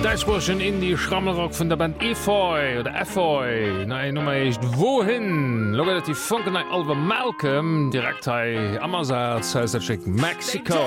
Deitsprochen in die Schrammelrock vun der Band Efeu oder Efeu Nei Nummer echt wohin Loget die Funken Album Malcolm direkt Amazon Mexiko.